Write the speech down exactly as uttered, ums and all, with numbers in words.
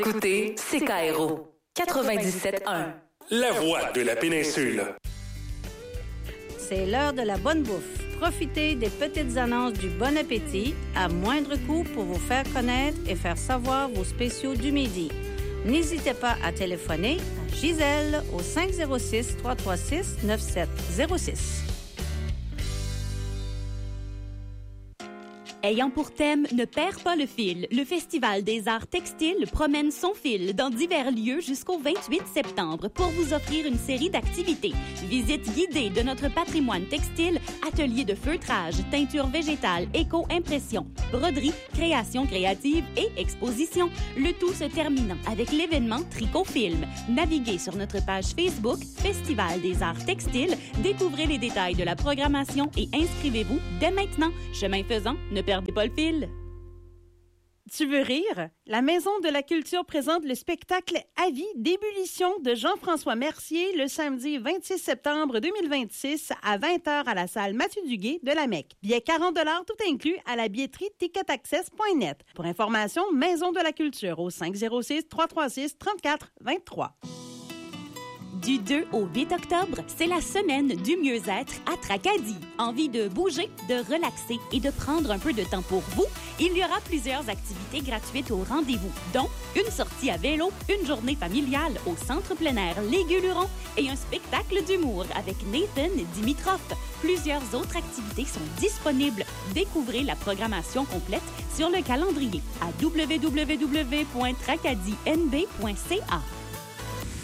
Écoutez C K R O quatre-vingt-dix-sept un. La voix de la péninsule. C'est l'heure de la bonne bouffe. Profitez des petites annonces du Bon Appétit à moindre coût pour vous faire connaître et faire savoir vos spéciaux du midi. N'hésitez pas à téléphoner à Gisèle au cinq zéro six, trois trois six, neuf sept zéro six. Ayant pour thème « Ne perds pas le fil », le Festival des arts textiles promène son fil dans divers lieux jusqu'au vingt-huit septembre pour vous offrir une série d'activités. Visite guidée de notre patrimoine textile, ateliers de feutrage, teinture végétale, éco-impression, broderie, création créative et exposition. Le tout se terminant avec l'événement Tricot Film. Naviguez sur notre page Facebook Festival des arts textiles, découvrez les détails de la programmation et inscrivez-vous dès maintenant. Chemin faisant, ne perdez pas le fil. Tu veux rire? La Maison de la Culture présente le spectacle Avis d'ébullition de Jean-François Mercier le samedi vingt-six septembre deux mille vingt-six à vingt heures à la salle Mathieu Duguay de la Mecque. Billets quarante dollars tout inclus à la billetterie ticket access point net. Pour information, Maison de la Culture au cinq zéro six, trois trois six, trente-quatre vingt-trois. Du deux au huit octobre, c'est la semaine du mieux-être à Tracadie. Envie de bouger, de relaxer et de prendre un peu de temps pour vous? Il y aura plusieurs activités gratuites au rendez-vous, dont une sortie à vélo, une journée familiale au centre plein air Les Gueulerons et un spectacle d'humour avec Nathan Dimitrov. Plusieurs autres activités sont disponibles. Découvrez la programmation complète sur le calendrier à w w w point tracadie n b point c a.